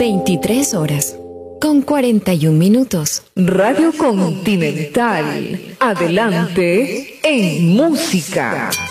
23 horas con 41 minutos. Radio Continental. Adelante en música.